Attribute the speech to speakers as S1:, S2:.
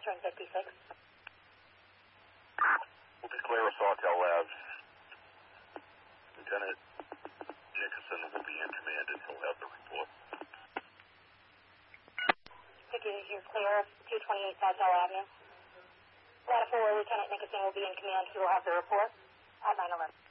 S1: Western 56.
S2: We'll declare Sawtell Labs. Lieutenant Nickerson will be in command and he'll have the report.
S1: 50 is clear, 228 Sawtell Avenue. Ladder 4, Lieutenant Nickerson will be in command. He will have the report at 911.